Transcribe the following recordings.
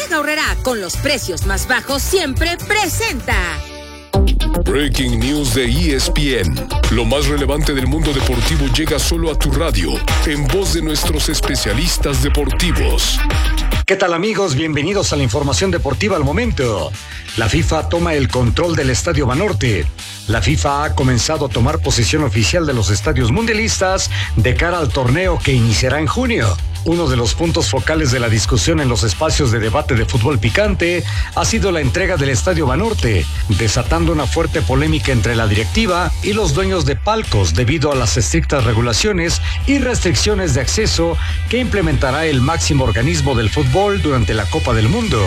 Bodega Aurrerá, con los precios más bajos siempre, presenta Breaking News de ESPN. Lo más relevante del mundo deportivo llega solo a tu radio, en voz de nuestros especialistas deportivos. ¿Qué tal, amigos? Bienvenidos a la información deportiva al momento. La FIFA toma el control del Estadio Banorte. La FIFA ha comenzado a tomar posesión oficial de los estadios mundialistas de cara al torneo que iniciará en junio. Uno de los puntos focales de la discusión en los espacios de debate de fútbol picante ha sido la entrega del Estadio Banorte, desatando una fuerte polémica entre la directiva y los dueños de palcos debido a las estrictas regulaciones y restricciones de acceso que implementará el máximo organismo del fútbol durante la Copa del Mundo.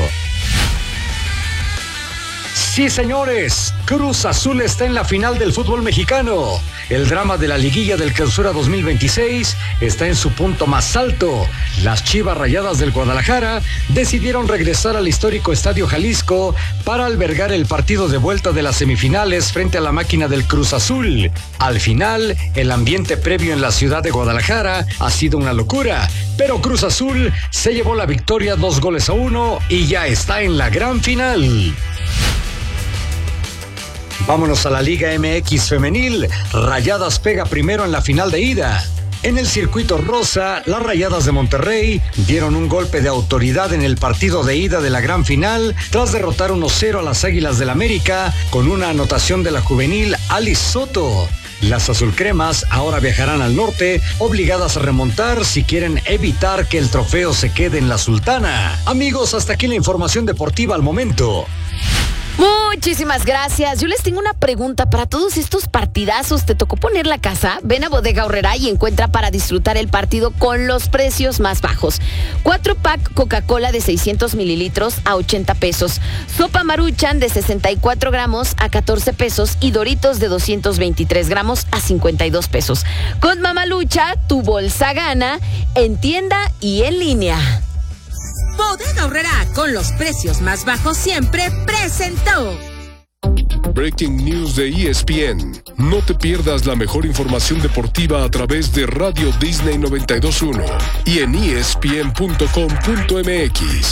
Sí, señores, Cruz Azul está en la final del fútbol mexicano. El drama de la liguilla del Clausura 2026 está en su punto más alto. Las Chivas Rayadas del Guadalajara decidieron regresar al histórico Estadio Jalisco para albergar el partido de vuelta de las semifinales frente a la máquina del Cruz Azul. Al final, el ambiente previo en la ciudad de Guadalajara ha sido una locura, pero Cruz Azul se llevó la victoria 2-1 y ya está en la gran final. Vámonos a la Liga MX femenil. Rayadas pega primero en la final de ida. En el circuito rosa, las Rayadas de Monterrey dieron un golpe de autoridad en el partido de ida de la gran final tras derrotar 1-0 a las Águilas del América con una anotación de la juvenil Alice Soto. Las azulcremas ahora viajarán al norte, obligadas a remontar si quieren evitar que el trofeo se quede en la Sultana. Amigos, hasta aquí la información deportiva al momento. Muchísimas gracias. Yo les tengo una pregunta para todos estos partidazos. ¿Te tocó poner la casa? Ven a Bodega Aurrerá y encuentra para disfrutar el partido con los precios más bajos. 4-pack Coca-Cola de 600 mililitros a 80 pesos. Sopa Maruchan de 64 gramos a 14 pesos. Y Doritos de 223 gramos a 52 pesos. Con Mamalucha, tu bolsa gana en tienda y en línea. Bodega Aurrerá, con los precios más bajos siempre, presentó Breaking News de ESPN. No te pierdas la mejor información deportiva a través de Radio Disney 92.1 y en ESPN.com.mx.